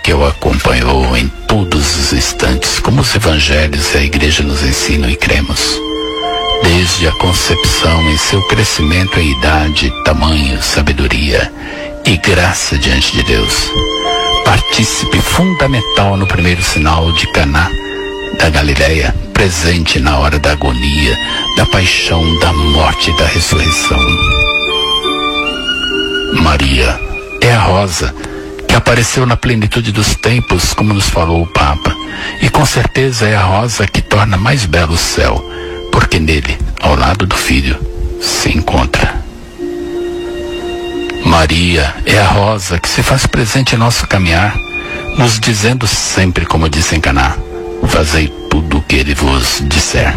que o acompanhou em todos os instantes, como os evangelhos e a igreja nos ensinam e cremos. Desde a concepção, em seu crescimento em idade, tamanho, sabedoria e graça diante de Deus. Partícipe fundamental no primeiro sinal de Caná da Galileia, presente na hora da agonia, da paixão, da morte e da ressurreição. Maria é a rosa que apareceu na plenitude dos tempos, como nos falou o Papa, e com certeza é a rosa que torna mais belo o céu, porque nele, ao lado do Filho, se encontra. Maria é a rosa que se faz presente em nosso caminhar, nos dizendo sempre, como disse em Caná: fazei tudo o que ele vos disser.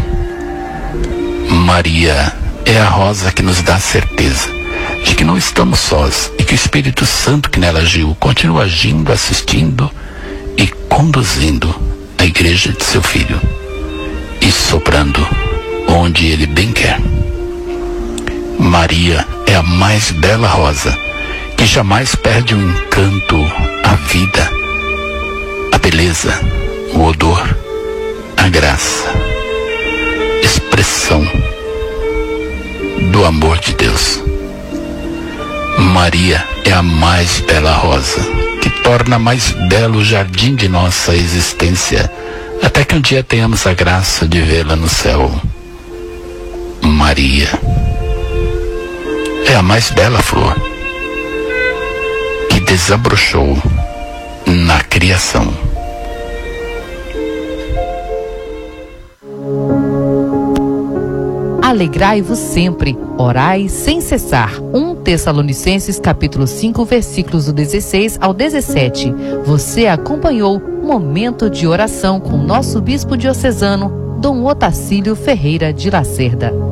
Maria é a rosa que nos dá a certeza de que não estamos sós e que o Espírito Santo que nela agiu continua agindo, assistindo e conduzindo a igreja de seu Filho e soprando onde ele bem quer. Maria é a mais bela rosa que jamais perde o encanto, a vida, a beleza, o odor, a graça, expressão do amor de Deus. Maria é a mais bela rosa que torna mais belo o jardim de nossa existência, até que um dia tenhamos a graça de vê-la no céu. Maria é a mais bela flor que desabrochou na criação. Alegrai-vos sempre, orai sem cessar. 1 Tessalonicenses capítulo 5, versículos do 16 ao 17. Você acompanhou Momento de Oração com nosso bispo diocesano, Dom Otacílio Ferreira de Lacerda.